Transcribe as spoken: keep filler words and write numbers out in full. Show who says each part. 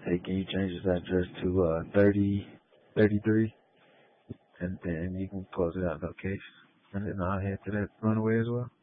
Speaker 1: Hey, can you change this address to uh thirty thirty-three, and then you can close it out in the case, and then I'll head to that runaway as well.